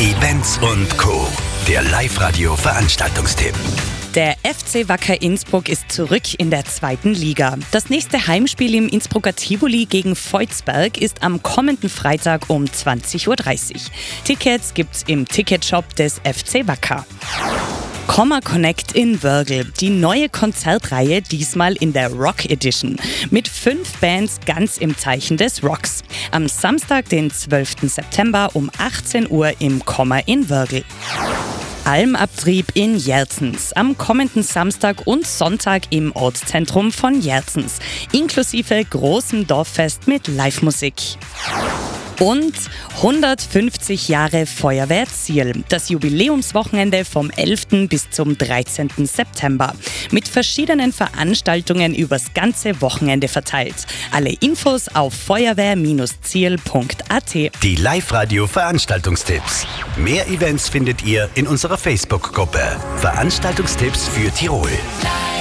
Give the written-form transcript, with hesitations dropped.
Events und Co. Der Live-Radio-Veranstaltungstipp. Der FC Wacker Innsbruck ist zurück in der 2. Liga. Das nächste Heimspiel im Innsbrucker Tivoli gegen Voitsberg ist am kommenden Freitag um 20.30 Uhr. Tickets gibt's im Ticketshop des FC Wacker. Comma Connect in Wörgl, die neue Konzertreihe, diesmal in der Rock Edition, mit 5 Bands ganz im Zeichen des Rocks. Am Samstag, den 12. September um 18 Uhr im Comma in Wörgl. Almabtrieb in Jerzens, am kommenden Samstag und Sonntag im Ortszentrum von Jerzens, inklusive großem Dorffest mit Live-Musik. Und 150 Jahre Feuerwehr Zierl, das Jubiläumswochenende vom 11. bis zum 13. September. Mit verschiedenen Veranstaltungen übers ganze Wochenende verteilt. Alle Infos auf feuerwehr-zierl.at. Die Live-Radio-Veranstaltungstipps. Mehr Events findet ihr in unserer Facebook-Gruppe. Veranstaltungstipps für Tirol.